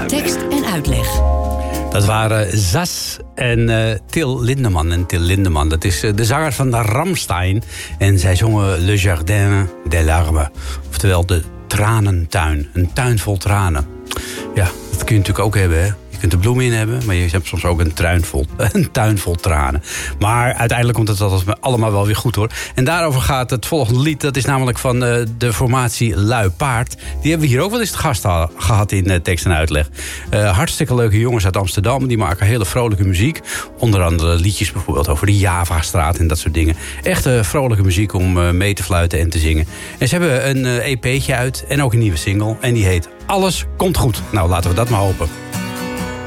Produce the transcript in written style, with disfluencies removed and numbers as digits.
Tekst en uitleg. Dat waren Zas en Till Lindemann. En Till Lindemann, dat is de zanger van de Rammstein. En zij zongen Le Jardin des Larmes. Oftewel de tranentuin. Een tuin vol tranen. Ja, dat kun je natuurlijk ook hebben, hè. Je kunt er bloemen in hebben, maar je hebt soms ook een tuin vol tranen. Maar uiteindelijk komt het allemaal wel weer goed, hoor. En daarover gaat het volgende lied. Dat is namelijk van de formatie Lui Paard. Die hebben we hier ook wel eens te gast gehad in tekst en uitleg. Hartstikke leuke jongens uit Amsterdam. Die maken hele vrolijke muziek. Onder andere liedjes bijvoorbeeld over de Javastraat en dat soort dingen. Echt vrolijke muziek om mee te fluiten en te zingen. En ze hebben een EP'tje uit en ook een nieuwe single. En die heet Alles Komt Goed. Nou, laten we dat maar hopen.